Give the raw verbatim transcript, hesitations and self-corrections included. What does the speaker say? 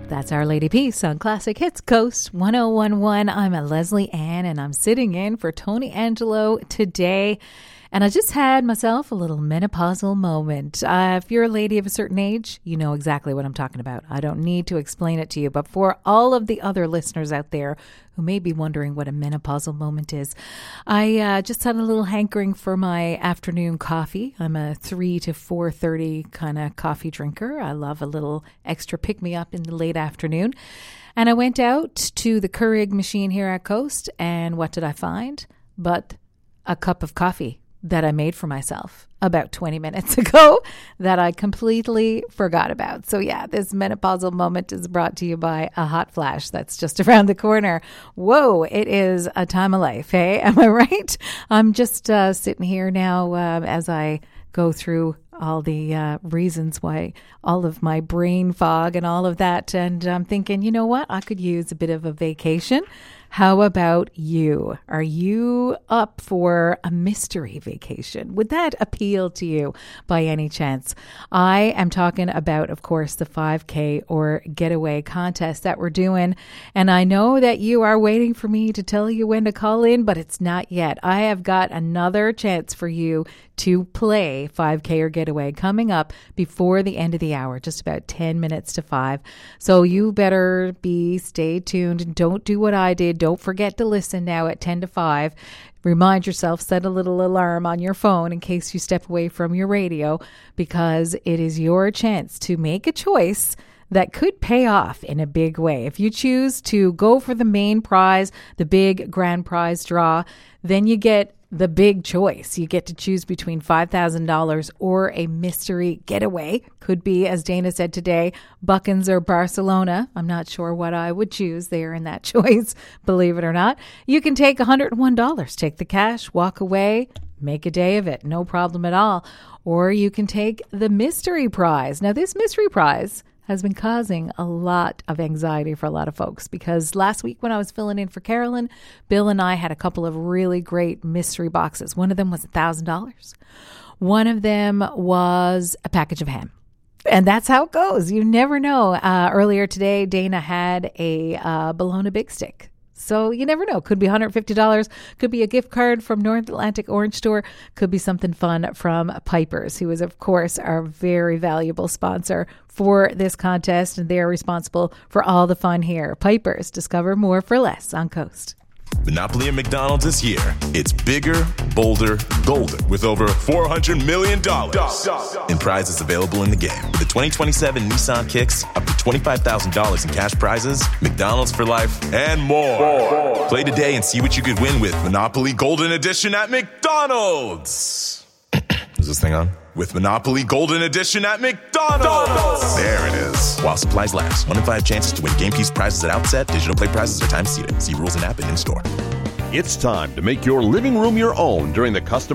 That's Our Lady Peace on Classic Hits Coast one oh one point one. I'm a Leslie Ann, and I'm sitting in for Tony Angelo today. And I just had myself a little menopausal moment. Uh, if you're a lady of a certain age, you know exactly what I'm talking about. I don't need to explain it to you. But for all of the other listeners out there who may be wondering what a menopausal moment is, I uh, just had a little hankering for my afternoon coffee. I'm a three to four thirty kind of coffee drinker. I love a little extra pick-me-up in the late afternoon. And I went out to the Keurig machine here at Coast, and what did I find? But a cup of coffee that I made for myself about twenty minutes ago that I completely forgot about. So yeah, this menopausal moment is brought to you by a hot flash that's just around the corner. Whoa, it is a time of life, hey? Am I right? I'm just uh, sitting here now uh, as I go through all the uh, reasons why, all of my brain fog and all of that. And I'm thinking, you know what? I could use a bit of a vacation. How about you? Are you up for a mystery vacation? Would that appeal to you by any chance? I am talking about, of course, the five K or getaway contest that we're doing. And I know that you are waiting for me to tell you when to call in, but it's not yet. I have got another chance for you to play five K or getaway coming up before the end of the hour, just about ten minutes to five. So you better be stay tuned and don't do what I did. Don't forget to listen now at ten to five. Remind yourself, set a little alarm on your phone in case you step away from your radio, because it is your chance to make a choice that could pay off in a big way. If you choose to go for the main prize, the big grand prize draw, then you get the big choice. You get to choose between five thousand dollars or a mystery getaway. Could be, as Dana said today, Buckins or Barcelona. I'm not sure what I would choose there in that choice, believe it or not. You can take one hundred one dollars. Take the cash, walk away, make a day of it. No problem at all. Or you can take the mystery prize. Now, this mystery prize has been causing a lot of anxiety for a lot of folks, because last week when I was filling in for Carolyn, Bill and I had a couple of really great mystery boxes. One of them was one thousand dollars. One of them was a package of ham. And that's how it goes. You never know. Uh, earlier today, Dana had a uh, bologna big stick. So you never know. Could be one hundred fifty dollars. Could be a gift card from North Atlantic Orange Store. Could be something fun from Piper's, who is, of course, our very valuable sponsor for this contest. And they are responsible for all the fun here. Piper's. Discover more for less on Coast. Monopoly at McDonald's is here. It's bigger, bolder, golden, with over four hundred million dollars in prizes available in the game. With the twenty twenty-seven Nissan Kicks, up to twenty-five thousand dollars in cash prizes, McDonald's for life, and more. more. Play today and see what you could win with Monopoly Golden Edition at McDonald's. Is this thing on? With Monopoly Golden Edition at McDonald's. There it is. While supplies last. One in five chances to win game piece prizes at outset. Digital play prizes are time seated. See rules and app and in store. It's time to make your living room your own during the custom